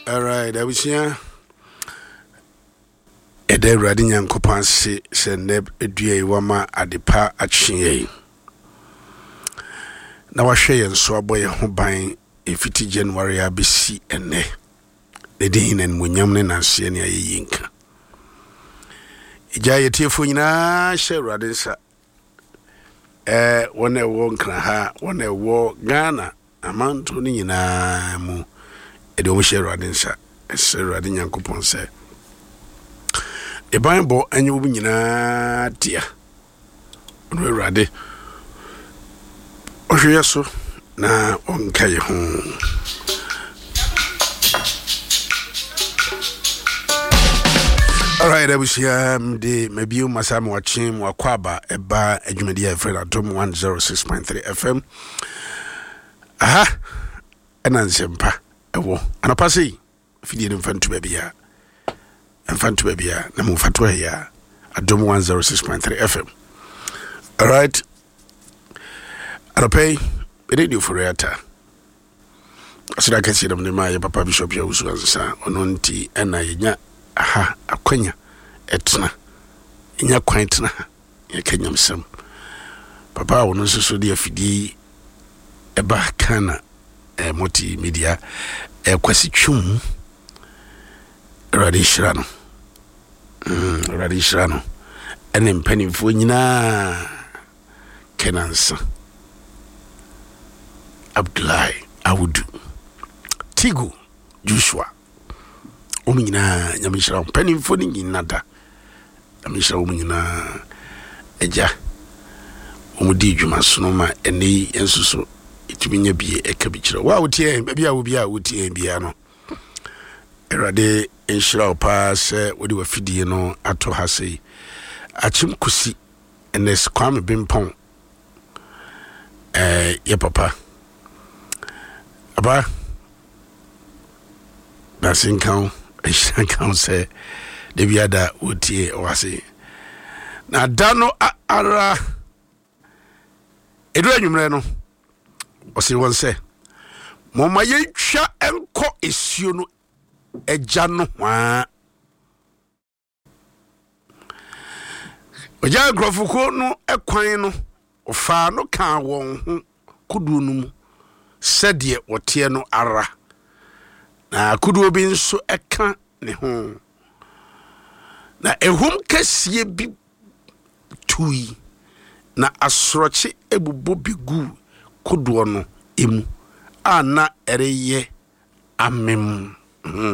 All right, I was here. A day riding young coupon send neb a dear wama at the pa at Shin. Now I share and so boy who buying a 50 January ABC and ne. The Dean and Winyamne and Senia Yinka. Ijay Tifuna share Radisa. One a walk ha, one a walk Ghana, a man to Nina mu. Edo share Radinsa, a Sir Radin young coupon say. A Bible and you win dear. We're ready. Oh, yes, so now on Kay home. All right, I was here. Maybe you must have watching Wakwaba, a bar, a Jumedia Fred at 106.3 FM. Aha, and Ansempa, a war, and a passy, feeding infant to baby. Infant to baby, Namu Fatwa here at 106.3 FM. All right, I'll pay a radio for Reata. So I can see them in my Papa Bishop Yosuansa, Ononti, and I. Aha, akwanya etna nya kwantna ya kanyam sam papa wono so de afidi eba kana multi media kwasi twum radishirano ene mpanimfo nyina kenansa Abdullahi Awudu Tigu Joshua Omina nyamishira penimfo ni nada nyamishira omina eja omudi dwuma sonoma eni ensuso itubinya bie ekabichira wa wotie bia wo bia wotie bia no erade enshira opa se wodi wafidie no ato hase achim kusi enes kwame bimpon ye papa aba dasin kan I can't say the Viada would tear or say. Now, Dano Ara Edwin Reno or see one say, Mama Yasha and Co is you know a jano. Oja Grofuko no a quino or far no can won could said ye or tear no ara. Na kudu obi nso eka ne ho na ehum kasiye bi tui na asroche ebubo bigu kudu no emu ana ereye amem